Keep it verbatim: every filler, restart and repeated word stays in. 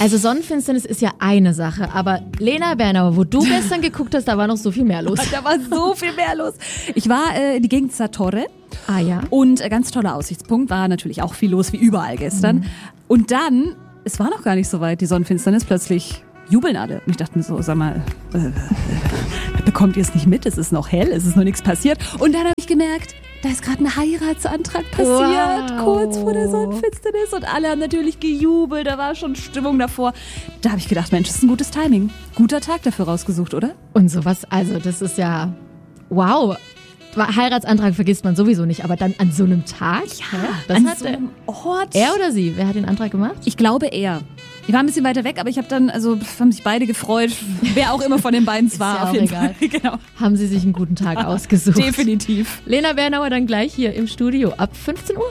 Also Sonnenfinsternis ist ja eine Sache, aber Lena Bernauer, wo du gestern geguckt hast, da war noch so viel mehr los. Da war so viel mehr los. Ich war äh, in die Gegend Sartorre. Ah ja. Und äh, ganz toller Aussichtspunkt, war natürlich auch viel los, wie überall gestern. Mhm. Und dann, es war noch gar nicht so weit, die Sonnenfinsternis, plötzlich jubeln alle. Und ich dachte mir so, sag mal, äh, äh, bekommt ihr es nicht mit? Es ist noch hell, es ist noch nichts passiert. Und dann habe ich gemerkt, da ist gerade ein Heiratsantrag passiert, wow. kurz vor der Sonnenfinsternis. Und alle haben natürlich gejubelt, da war schon Stimmung davor. Da habe ich gedacht, Mensch, das ist ein gutes Timing. Guter Tag dafür rausgesucht, oder? Und sowas, also das ist ja, wow. Heiratsantrag vergisst man sowieso nicht, aber dann an so einem Tag? Ja, das an hat so einem Ort. Er oder sie? Wer hat den Antrag gemacht? Ich glaube er. Ich war ein bisschen weiter weg, aber ich habe dann, also haben sich beide gefreut, wer auch immer von den beiden es war. Ja auf jeden egal. Fall. Genau. Haben sie sich einen guten Tag ausgesucht. Definitiv. Lena Bernauer dann gleich hier im Studio ab fünfzehn Uhr.